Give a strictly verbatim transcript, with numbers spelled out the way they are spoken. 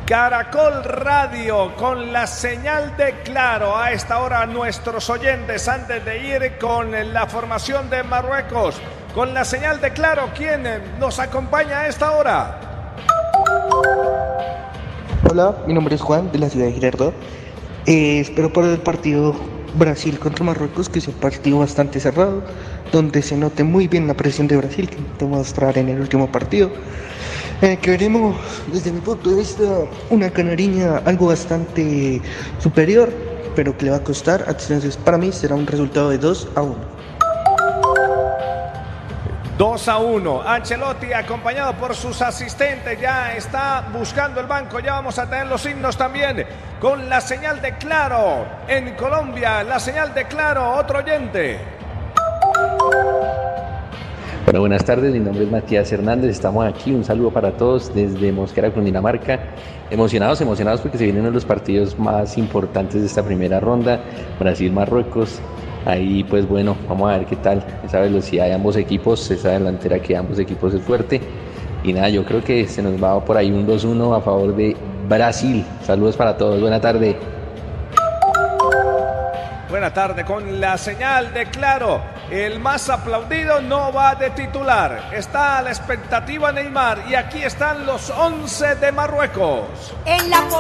Caracol Radio con la señal de Claro. A esta hora nuestros oyentes, antes de ir con la formación de Marruecos, con la señal de Claro, ¿quién nos acompaña a esta hora? Hola, mi nombre es Juan, de la ciudad de Girardot. Eh, espero por el partido Brasil contra Marruecos, que es un partido bastante cerrado, donde se note muy bien la presión de Brasil, que intentó mostrar en el último partido. Eh, que veremos, desde mi punto de vista, una canariña algo bastante superior, pero que le va a costar. Entonces, para mí será un resultado de dos a uno. dos a uno. Ancelotti, acompañado por sus asistentes, ya está buscando el banco. Ya vamos a tener los himnos también con la señal de Claro. En Colombia, la señal de Claro. Otro oyente. Bueno, buenas tardes, mi nombre es Matías Hernández, estamos aquí, un saludo para todos desde Mosquera, Cundinamarca. Emocionados, emocionados porque se vienen uno de los partidos más importantes de esta primera ronda, Brasil-Marruecos. Ahí pues bueno, vamos a ver qué tal esa velocidad de ambos equipos, esa delantera que ambos equipos es fuerte. Y nada, yo creo que se nos va por ahí un dos uno a favor de Brasil. Saludos para todos, buena tarde. Buena tarde con la señal de Claro. El más aplaudido no va de titular. Está a la expectativa Neymar y aquí están los once de Marruecos. En la